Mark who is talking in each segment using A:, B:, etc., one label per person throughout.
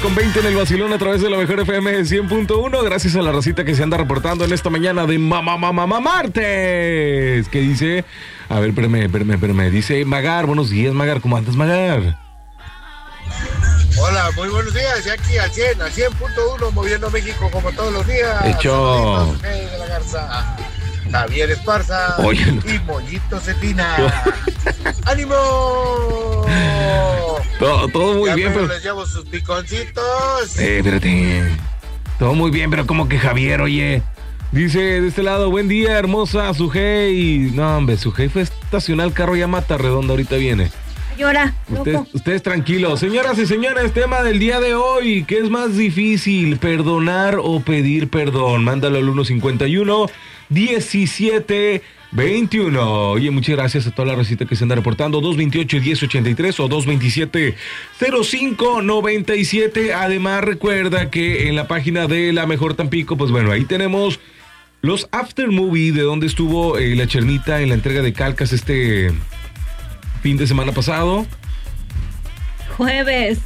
A: Con 20 en el vacilón a través de la mejor FM 100.1. Gracias a la racita que se anda reportando en esta mañana de martes. ¿Qué dice? A ver, espérame. Dice Magar, buenos días, Magar. ¿Cómo andas, Magar?
B: Hola, muy buenos días. Ya aquí al 100.1, moviendo México como todos los días.
A: Hecho.
B: De la Garza, Javier Esparza.
A: Oye.
B: Y Mollito Cetina. ¡Ánimo!
A: Todo muy
B: ya
A: bien, pero
B: les llevo sus piconcitos.
A: Espérate. Todo muy bien, pero como que Javier, oye. Dice de este lado, buen día, hermosa Sujei. No, hombre, Sujei fue a estacionar el carro ya Mata Redonda, ahorita viene.
C: Llora,
A: ustedes tranquilos. Señoras y señores, tema del día de hoy. ¿Qué es más difícil, perdonar o pedir perdón? Mándalo al 151-1721. Oye, muchas gracias a toda la recita que se anda reportando. 228-1083 o 227-0597. Además, recuerda que en la página de La Mejor Tampico, pues bueno, ahí tenemos los after movie de donde estuvo la Chernita en la entrega de calcas este fin de semana pasado.
C: Jueves.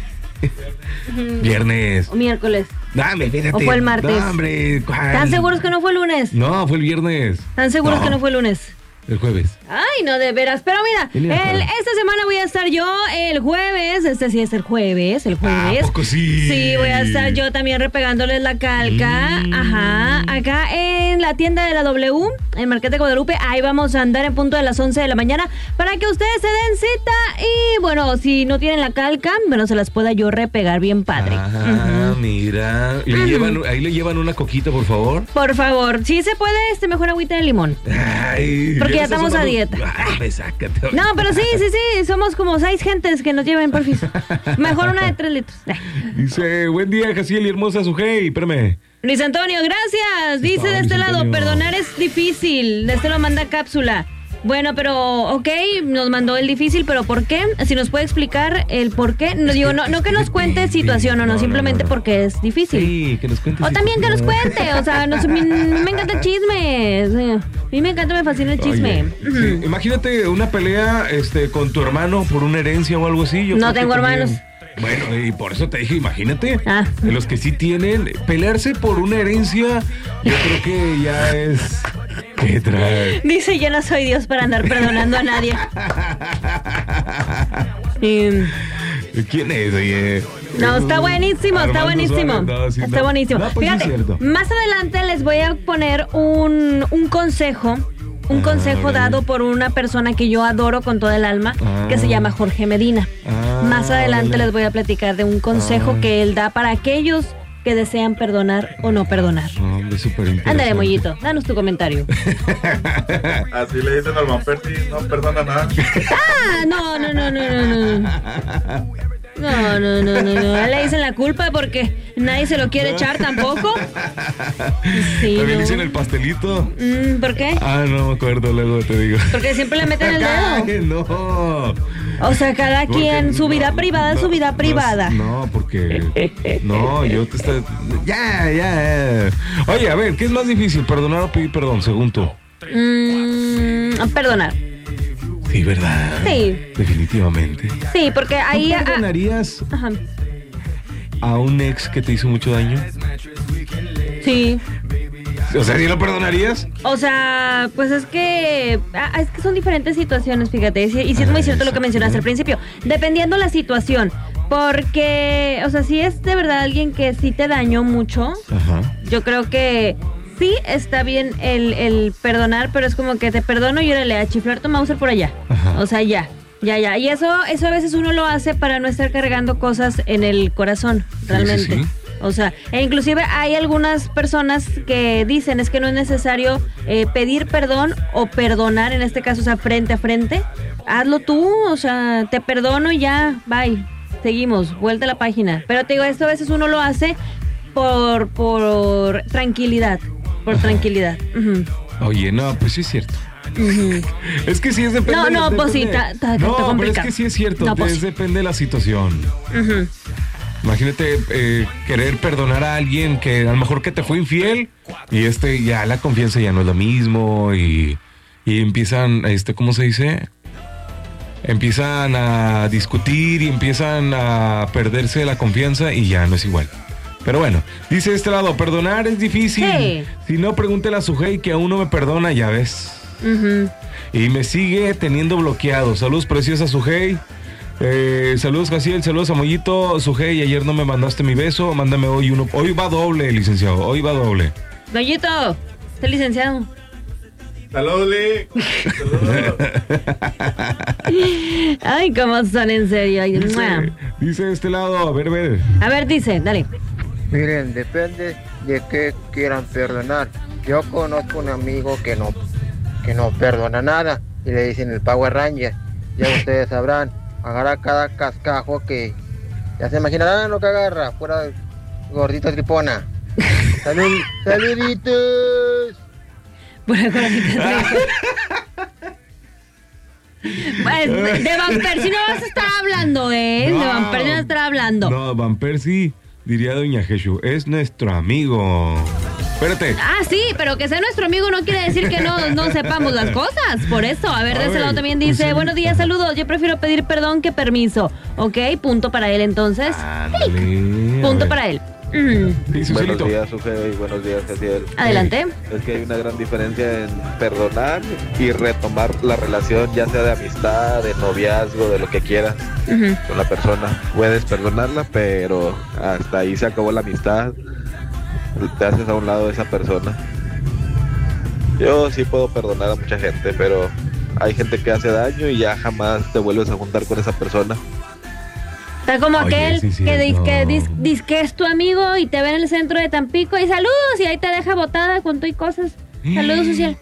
A: Viernes.
C: O miércoles.
A: Dame, espérate.
C: ¿O fue el martes?
A: No, hombre.
C: ¿Están seguros que no fue el lunes?
A: No, fue el viernes.
C: ¿Están seguros que no fue el lunes?
A: El jueves.
C: Ay, no, de veras. Pero mira, esta semana voy a estar yo el jueves. Este sí es el jueves.
A: ¿A poco sí?
C: Sí, voy a estar yo también repegándoles la calca. Ajá. Acá en la tienda de la W, en Marquete de Guadalupe. Ahí vamos a andar en punto de las 11 de la mañana para que ustedes se den cita. Y bueno, si no tienen la calca, bueno, se las pueda yo repegar bien padre.
A: Mira. Ahí le llevan una coquita, por favor.
C: Por favor. Si se puede, mejor agüita de limón.
A: Ay,
C: porque ya estamos a dieta.
A: Ay, sácate.
C: No, pero sí. Somos como 6 gentes que nos lleven, porfis. Mejor una de 3 litros.
A: Dice, buen día, Jaciel y hermosa Sujei. Espérame.
C: Luis Antonio, gracias. Dice de este lado, perdonar es difícil. De este lo manda cápsula. Bueno, pero, ok, nos mandó el difícil, pero ¿por qué? Si nos puede explicar el por qué. No digo, no que nos cuente situación o no, simplemente porque es difícil.
A: Sí, que nos cuente.
C: O también que nos cuente, o sea, me encanta el chisme. O sea, a mí me fascina el chisme.
A: Sí, imagínate una pelea con tu hermano por una herencia o algo así.
C: No tengo hermanos.
A: Bueno, y por eso te dije, imagínate, de los que sí tienen, pelearse por una herencia, yo creo que ya es... ¿Qué trae?
C: Dice, yo no soy Dios para andar perdonando a nadie.
A: ¿Quién es, oye?
C: No, está buenísimo, está buenísimo. Está buenísimo.
A: No, pues
C: fíjate,
A: sí,
C: más adelante les voy a poner un consejo. Un consejo dado por una persona que yo adoro con toda el alma, que se llama Jorge Medina. Más adelante les voy a platicar de un consejo que él da para aquellos que desean perdonar o no perdonar.
A: Hombre, súper interesante.
C: Ándale, Mollito, danos tu comentario.
B: Así le dicen al Mamperti, no perdona nada.
C: No. No, le dicen la culpa porque nadie se lo quiere echar tampoco. Sí,
A: ¿también le dicen el pastelito?
C: ¿Por qué?
A: No me acuerdo, luego te digo.
C: Porque siempre le meten el dedo.
A: Ay, no.
C: O sea, cada quien, su vida privada es su vida privada.
A: No, porque... No, yo te estoy... Ya. Oye, a ver, ¿qué es más difícil, perdonar o pedir perdón, según tú?
C: Perdonar.
A: Sí, ¿verdad?
C: Sí.
A: Definitivamente.
C: Sí, porque ahí...
A: ¿No perdonarías a un ex que te hizo mucho daño?
C: Sí.
A: O sea, ¿sí lo perdonarías?
C: O sea, pues es que son diferentes situaciones, fíjate. Y sí es muy cierto lo que mencionaste al principio. Dependiendo la situación. Porque, o sea, si es de verdad alguien que sí te dañó mucho, yo creo que... Sí, está bien el perdonar, pero es como que te perdono y órale, a chiflar tu Mauser por allá. O sea, ya. Y eso a veces uno lo hace para no estar cargando cosas en el corazón, realmente. Sí. O sea, e inclusive hay algunas personas que dicen es que no es necesario pedir perdón o perdonar, en este caso, o sea, frente a frente. Hazlo tú, o sea, te perdono y ya, bye. Seguimos, vuelta a la página. Pero te digo, esto a veces uno lo hace por tranquilidad. Por tranquilidad.
A: Oye, no, pues sí es cierto. Es que sí es depende.
C: No, pues sí, está complicado.
A: Pero es que sí es cierto,
C: no, pues,
A: depende de la situación. Imagínate querer perdonar a alguien que a lo mejor que te fue infiel y ya la confianza ya no es lo mismo y empiezan, ¿cómo se dice? empiezan a discutir y empiezan a perderse la confianza y ya no es igual. Pero bueno, dice de este lado, perdonar es difícil.
C: Sí.
A: Si no, pregúntele a Sujei que aún no me perdona, ya ves. Y me sigue teniendo bloqueado. Saludos preciosa, Sujei. Saludos, Jaciel, saludos a Mollito. Sujei, ayer no me mandaste mi beso, mándame hoy uno. Hoy va doble, licenciado, hoy va doble.
C: Mollito, está licenciado.
B: Saludos, Lee. Saludos.
C: Ay, cómo son en serio. Ay,
A: Dice de este lado, a ver.
C: A ver, dice, dale.
B: Miren, depende de qué quieran perdonar. Yo conozco un amigo que no perdona nada y le dicen el Power Ranger. Ya ustedes sabrán, agarra cada cascajo que ya se imaginarán lo que agarra, fuera gordita tripona. Saluditos.
C: Bueno, de Van Persie no vas a estar hablando, ¿eh?
A: No.
C: De Van Persie no vas a estar hablando.
A: No, Van Persie, diría doña Jesús, es nuestro amigo. Espérate.
C: Ah, sí, pero que sea nuestro amigo no quiere decir que no sepamos las cosas. Por eso, a ver, de ese lado también dice,
A: sí.
C: buenos días, saludos, yo prefiero pedir perdón que permiso. Ok, punto para él entonces.
A: Ándale,
C: Punto para él.
A: Dice
D: Buenos
A: Ucielito.
D: días, Uge, y buenos días, Jaciel.
C: Adelante.
D: Es que hay una gran diferencia en perdonar y retomar la relación, ya sea de amistad, de noviazgo, de lo que quieras con la persona. Puedes perdonarla, pero hasta ahí se acabó la amistad. Te haces a un lado de esa persona. Yo sí puedo perdonar a mucha gente, pero hay gente que hace daño y ya jamás te vuelves a juntar con esa persona.
C: Está como
A: Oye,
C: aquel
A: sí,
C: que
A: cierto.
C: dice que es tu amigo y te ve en el centro de Tampico y saludos y ahí te deja botada con tu y cosas. Saludos, social.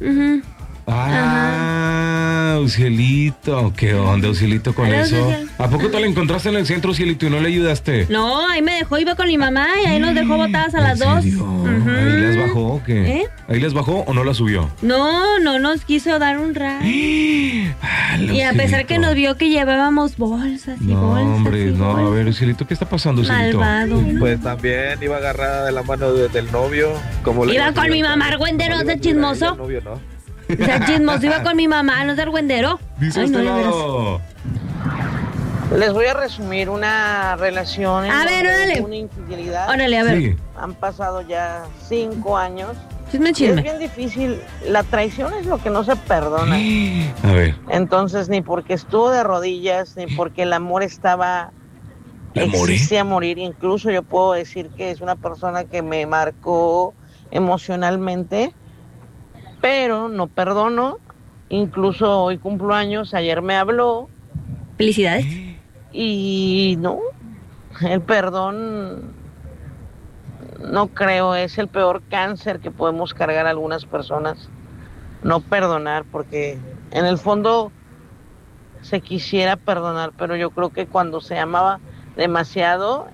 A: Ucielito, ¿qué onda, Ucielito, con
C: Hola,
A: eso?
C: Uciel.
A: ¿A poco te la encontraste en el centro, Ucielito, y no le ayudaste?
C: No, ahí me dejó, iba con mi mamá y ahí nos dejó botadas a las
A: ¿En
C: 2.
A: serio? ¿Ahí les bajó o qué?
C: ¿Eh?
A: ¿Ahí les bajó o no la subió?
C: No nos quiso dar un ride. Y a pesar que nos vio que llevábamos bolsas y
A: No,
C: bolsas
A: hombre,
C: y
A: no, a
C: bolsas.
A: ver, Ucielito, ¿qué está pasando, Ucielito?
C: Malvado.
D: Pues también iba agarrada de la mano del novio. Como le
C: Iba
D: digo,
C: con mi mamá,
D: como
C: argüendero,
D: le
C: ese
D: iba a ayudar a ella,
C: chismoso.
D: el novio, ¿no?
C: O sea, chismoso, iba con mi mamá, no es argüendero.
A: Dice
C: Ay,
A: este
C: no, de veras.
A: lado.
E: Les voy a resumir una relación en
C: A ver,
E: donde
C: órale.
E: hubo una infidelidad.
C: Órale, a ver.
A: Sí.
E: Han pasado ya 5 años.
C: Chisme,
E: Y es
C: chisme.
E: bien difícil. La traición es lo que no se perdona.
A: A ver.
E: Entonces, ni porque estuvo de rodillas, ni porque el amor estaba...
A: ¿El amor,
E: existía a morir. Incluso yo puedo decir que es una persona que me marcó emocionalmente, pero no perdono. Incluso hoy cumplo años, ayer me habló
C: Felicidades.
E: y no, el perdón no creo, es el peor cáncer que podemos cargar a algunas personas, no perdonar, porque en el fondo se quisiera perdonar, pero yo creo que cuando se amaba demasiado,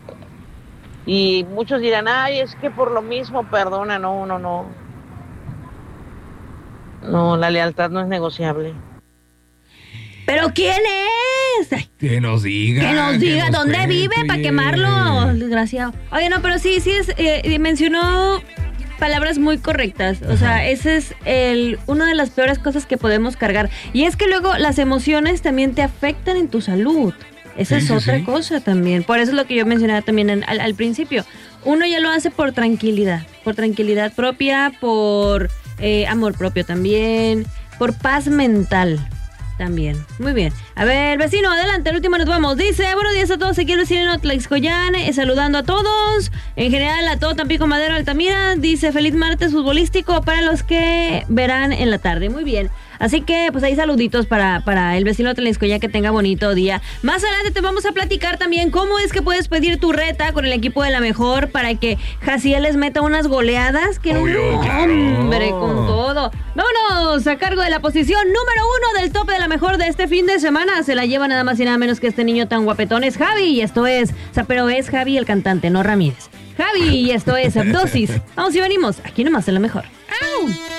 E: y muchos dirán, ay, es que por lo mismo perdona, no, la lealtad no es negociable.
C: ¿Pero quién es? Ay,
A: Que nos diga.
C: que nos diga dónde
A: cuente,
C: vive para
A: oye.
C: quemarlo, desgraciado. Oye, no, pero sí es, mencionó palabras muy correctas. O sea, ese es una de las peores cosas que podemos cargar. Y es que luego las emociones también te afectan en tu salud. Esa
A: Sí,
C: es
A: sí,
C: otra
A: sí.
C: cosa también. Por eso es lo que yo mencionaba también al principio. Uno ya lo hace por tranquilidad propia, por amor propio también, por paz mental. También, muy bien. A ver, vecino, adelante, el último nos vamos. Dice, buenos días a todos, aquí el vecino Tlaxcoyan, saludando a todos, en general a todo Tampico, Madero, Altamira. Dice, feliz martes futbolístico para los que verán en la tarde. Muy bien. Así que, pues ahí saluditos para el vecino Tlaxcoyan, que tenga bonito día. Más adelante te vamos a platicar también cómo es que puedes pedir tu reta con el equipo de La Mejor para que Jaciel les meta unas goleadas. Que
A: Obvio, claro.
C: hombre, con todo. Vámonos, a cargo de la posición número 1 del tope de La Mejor de este fin de semana. Se la lleva nada más y nada menos que este niño tan guapetón. Es Javi, y esto es... O sea, pero es Javi el cantante, no Ramírez. Javi, y esto es Dosis. Vamos y venimos, aquí nomás en La Mejor. ¡Au!